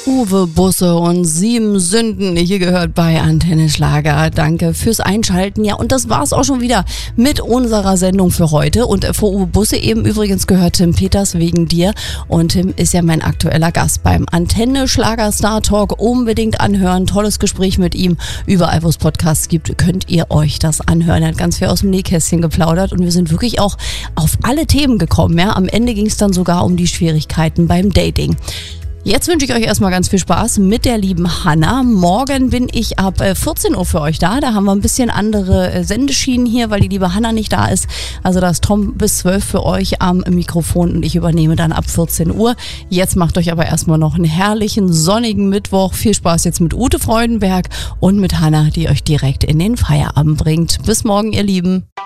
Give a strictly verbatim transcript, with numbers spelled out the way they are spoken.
Uwe Busse und sieben Sünden hier gehört bei Antenne Schlager. Danke fürs Einschalten. Ja, und das war's auch schon wieder mit unserer Sendung für heute. Und vor Uwe Busse eben übrigens gehört Tim Peters wegen dir. Und Tim ist ja mein aktueller Gast beim Antenne Schlager Star Talk. Unbedingt anhören. Tolles Gespräch mit ihm. Überall, wo es Podcasts gibt, könnt ihr euch das anhören. Er hat ganz viel aus dem Nähkästchen geplaudert und wir sind wirklich auch auf alle Themen gekommen. Ja, am Ende ging es dann sogar um die Schwierigkeiten beim Dating. Jetzt wünsche ich euch erstmal ganz viel Spaß mit der lieben Hanna. Morgen bin ich ab vierzehn Uhr für euch da. Da haben wir ein bisschen andere Sendeschienen hier, weil die liebe Hanna nicht da ist. Also da ist Tom bis zwölf für euch am Mikrofon und ich übernehme dann ab vierzehn Uhr. Jetzt macht euch aber erstmal noch einen herrlichen, sonnigen Mittwoch. Viel Spaß jetzt mit Ute Freudenberg und mit Hanna, die euch direkt in den Feierabend bringt. Bis morgen, ihr Lieben.